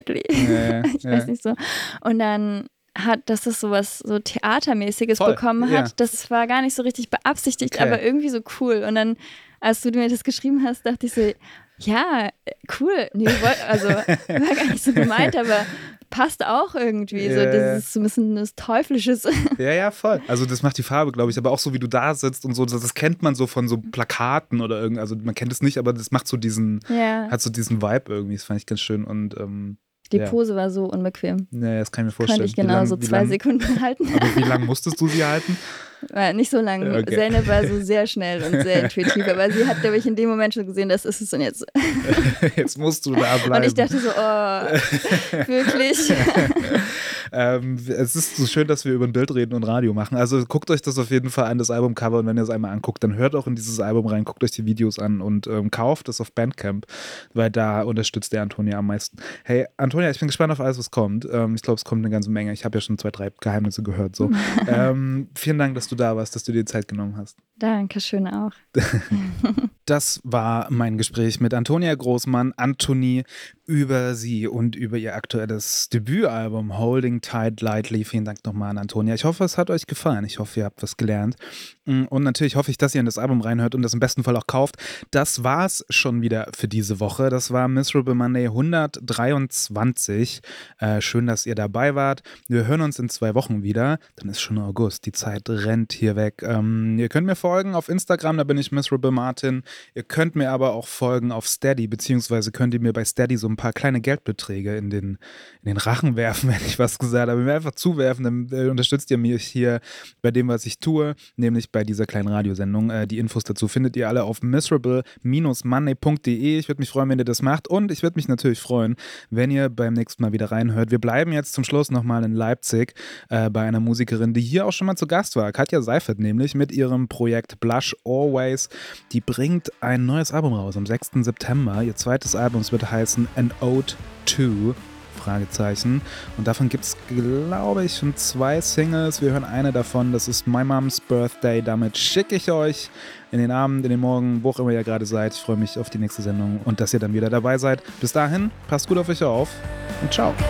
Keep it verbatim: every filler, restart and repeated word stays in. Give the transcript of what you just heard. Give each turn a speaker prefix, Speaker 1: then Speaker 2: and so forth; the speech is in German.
Speaker 1: Ja,
Speaker 2: ich
Speaker 1: ja.
Speaker 2: weiß nicht so. Und dann hat, dass das sowas so Theatermäßiges
Speaker 1: Voll,
Speaker 2: bekommen hat,
Speaker 1: ja.
Speaker 2: das war gar nicht so richtig beabsichtigt,
Speaker 1: Okay.
Speaker 2: aber irgendwie so cool. Und dann, als du mir das geschrieben hast, dachte ich so, ja, cool. Nee, woll- also war gar nicht so gemeint, aber passt auch irgendwie. So,
Speaker 1: Ja.
Speaker 2: das ist so ein bisschen das Teuflisches.
Speaker 1: Ja, ja, voll. Also das macht die Farbe, glaube ich, aber auch so, wie du da sitzt und so, das, das kennt man so von so Plakaten oder irgend, also man kennt es nicht, aber das macht so diesen,
Speaker 2: Ja,
Speaker 1: hat so diesen Vibe irgendwie, das fand ich ganz schön und ähm,
Speaker 2: die
Speaker 1: ja.
Speaker 2: Pose war so unbequem.
Speaker 1: Ja, das kann ich mir vorstellen.
Speaker 2: Konnte ich
Speaker 1: Wie
Speaker 2: genau
Speaker 1: lang-
Speaker 2: so
Speaker 1: wie
Speaker 2: zwei
Speaker 1: lang-
Speaker 2: Sekunden halten.
Speaker 1: Aber wie lange musstest du sie halten?
Speaker 2: War nicht so lang.
Speaker 1: Okay.
Speaker 2: Zeynep war so sehr schnell und sehr intuitiv, aber sie hat, glaube ich, in dem Moment schon gesehen, das ist es und jetzt.
Speaker 1: Jetzt musst du da bleiben.
Speaker 2: Und ich dachte so, oh, wirklich?
Speaker 1: ähm, es ist so schön, dass wir über ein Bild reden und Radio machen. Also guckt euch das auf jeden Fall an, das Albumcover, und wenn ihr es einmal anguckt, dann hört auch in dieses Album rein, guckt euch die Videos an und ähm, kauft es auf Bandcamp, weil da unterstützt der Antonia am meisten. Hey, Antonia, ich bin gespannt auf alles, was kommt. Ähm, ich glaube, es kommt eine ganze Menge. Ich habe ja schon zwei, drei Geheimnisse gehört. So. ähm, vielen Dank, dass du da warst, dass du dir Zeit genommen hast.
Speaker 2: Dankeschön auch.
Speaker 1: Das war mein Gespräch mit Antonia Großmann, Antonie, über sie und über ihr aktuelles Debütalbum Holding Tight Lightly. Vielen Dank nochmal an Antonia. Ich hoffe, es hat euch gefallen. Ich hoffe, ihr habt was gelernt. Und natürlich hoffe ich, dass ihr in das Album reinhört und das im besten Fall auch kauft. Das war's schon wieder für diese Woche. Das war Miserable Monday hundertdreiundzwanzig. Äh, schön, dass ihr dabei wart. Wir hören uns in zwei Wochen wieder. Dann ist schon August. Die Zeit rennt hier weg. Ähm, ihr könnt mir folgen auf Instagram, da bin ich Miserable Martin. Ihr könnt mir aber auch folgen auf Steady, beziehungsweise könnt ihr mir bei Steady so ein paar kleine Geldbeträge in den, in den Rachen werfen, wenn ich was gesagt habe. Mir einfach zuwerfen, dann äh, unterstützt ihr mich hier bei dem, was ich tue, nämlich bei dieser kleinen Radiosendung. Äh, die Infos dazu findet ihr alle auf miserable monday punkt de. Ich würde mich freuen, wenn ihr das macht, und ich würde mich natürlich freuen, wenn ihr beim nächsten Mal wieder reinhört. Wir bleiben jetzt zum Schluss nochmal in Leipzig äh, bei einer Musikerin, die hier auch schon mal zu Gast war, Katja Seifert nämlich, mit ihrem Projekt Blush Always. Die bringt ein neues Album raus am sechsten September. Ihr zweites Album, es wird heißen An Ode to Fragezeichen. Und davon gibt es, glaube ich, schon zwei Singles. Wir hören eine davon, das ist My Mom's Birthday. Damit schicke ich euch in den Abend, in den Morgen, wo auch immer ihr gerade seid. Ich freue mich auf die nächste Sendung und dass ihr dann wieder dabei seid. Bis dahin, passt gut auf euch auf und ciao.